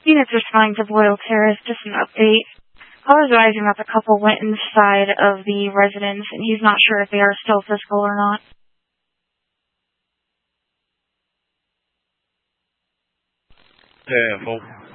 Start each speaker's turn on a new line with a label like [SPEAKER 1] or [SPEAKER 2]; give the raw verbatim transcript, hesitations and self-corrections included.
[SPEAKER 1] Units responding to Boyle Terrace, just an update. I was advising that the couple went inside of the residence, and he's not sure if they are still physical or not.
[SPEAKER 2] ten four.